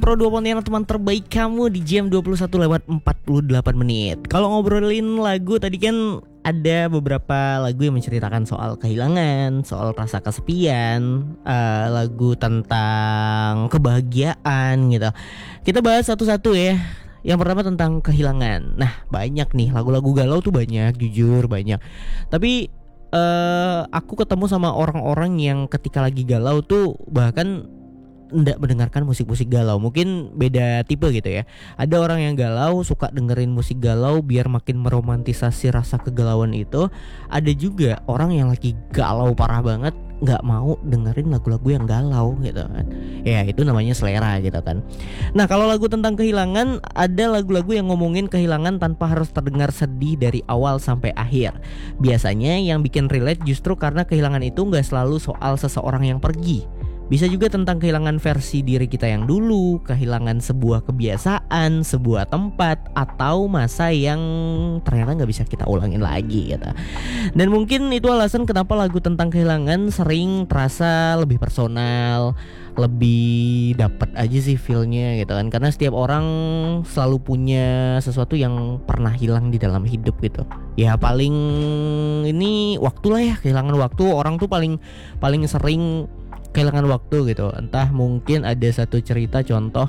Pro 2 Pontianak, teman terbaik kamu di jam 21:48 menit. Kalau ngobrolin lagu tadi kan ada beberapa lagu yang menceritakan soal kehilangan, soal rasa kesepian, lagu tentang kebahagiaan gitu. Kita bahas satu-satu ya. Yang pertama tentang kehilangan. Nah, banyak nih lagu-lagu galau tuh, banyak, jujur banyak. Tapi aku ketemu sama orang-orang yang ketika lagi galau tuh bahkan nggak mendengarkan musik-musik galau. Mungkin beda tipe gitu ya. Ada orang yang galau suka dengerin musik galau biar makin meromantisasi rasa kegalauan itu. Ada juga orang yang lagi galau parah banget nggak mau dengerin lagu-lagu yang galau gitu kan. Ya itu namanya selera gitu kan. Nah, kalau lagu tentang kehilangan, ada lagu-lagu yang ngomongin kehilangan tanpa harus terdengar sedih dari awal sampai akhir. Biasanya yang bikin relate justru karena kehilangan itu nggak selalu soal seseorang yang pergi. Bisa juga tentang kehilangan versi diri kita yang dulu, kehilangan sebuah kebiasaan, sebuah tempat, atau masa yang ternyata gak bisa kita ulangin lagi gitu. Dan mungkin itu alasan kenapa lagu tentang kehilangan sering terasa lebih personal, lebih dapat aja sih feel-nya gitu kan. Karena setiap orang selalu punya sesuatu yang pernah hilang di dalam hidup gitu. Ya paling ini waktu lah ya, kehilangan waktu. Orang tuh paling sering kehilangan waktu gitu. Entah mungkin ada satu cerita contoh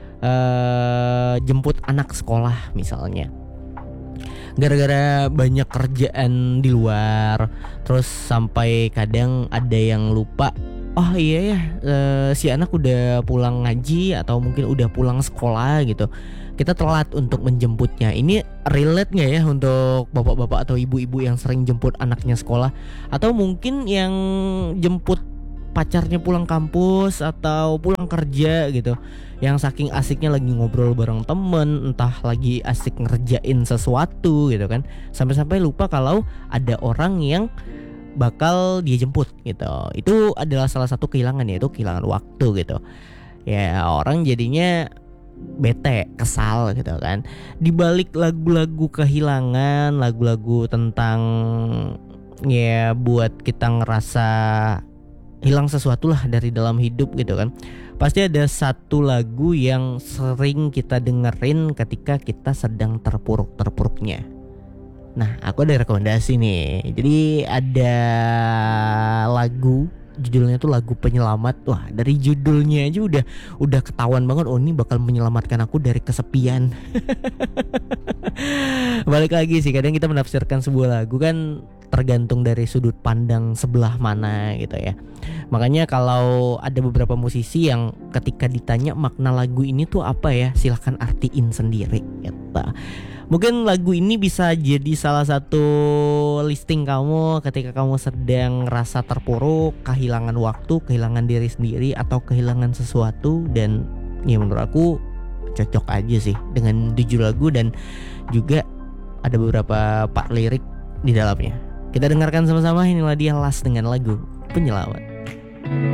jemput anak sekolah misalnya, gara-gara banyak kerjaan di luar, terus sampai kadang ada yang lupa, oh iya ya si anak udah pulang ngaji atau mungkin udah pulang sekolah gitu, kita telat untuk menjemputnya. Ini relate gak ya untuk bapak-bapak atau ibu-ibu yang sering jemput anaknya sekolah, atau mungkin yang jemput pacarnya pulang kampus atau pulang kerja gitu, yang saking asiknya lagi ngobrol bareng temen, entah lagi asik ngerjain sesuatu gitu kan, sampai-sampai lupa kalau ada orang yang bakal dia jemput gitu. Itu adalah salah satu kehilangan, yaitu kehilangan waktu gitu. Ya orang jadinya bete, kesal gitu kan. Di balik lagu-lagu kehilangan, lagu-lagu tentang ya buat kita ngerasa hilang sesuatu lah dari dalam hidup gitu kan, pasti ada satu lagu yang sering kita dengerin ketika kita sedang terpuruk-terpuruknya. Nah, aku ada rekomendasi nih. Jadi ada lagu, judulnya tuh lagu penyelamat. Wah, dari judulnya aja udah ketahuan banget, oh ini bakal menyelamatkan aku dari kesepian. Balik lagi sih, kadang kita menafsirkan sebuah lagu kan tergantung dari sudut pandang sebelah mana gitu ya. Makanya kalau ada beberapa musisi yang ketika ditanya makna lagu ini tuh apa ya, silahkan artiin sendiri gitu. Mungkin lagu ini bisa jadi salah satu listing kamu ketika kamu sedang rasa terpuruk, kehilangan waktu, kehilangan diri sendiri, atau kehilangan sesuatu. Dan ya menurut aku cocok aja sih dengan judul lagu, dan juga ada beberapa part lirik di dalamnya. Kita dengarkan sama-sama, inilah dia Las dengan lagu Penyelamat.